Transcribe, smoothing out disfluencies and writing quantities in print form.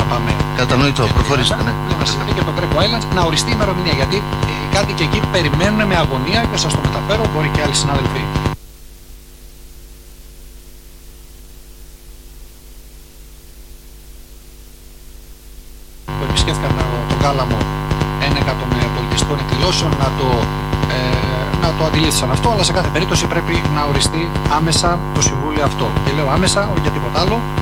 πάμε. Κατανοητό, προχωρήστε. Ναι. Και το Greco Islands να οριστεί η ημερομηνία. Γιατί οι κάτοικοι εκεί περιμένουν με αγωνία και σας το μεταφέρω, μπορεί και άλλοι συνάδελφοι. Που επισκέφθηκαν το κάλαμο ένεκα των πολιτιστικών εκδηλώσεων να το αντιλήφθησαν αυτό, αλλά σε κάθε περίπτωση πρέπει να οριστεί άμεσα το Συμβούλιο αυτό. Και λέω άμεσα, όχι για τίποτα άλλο.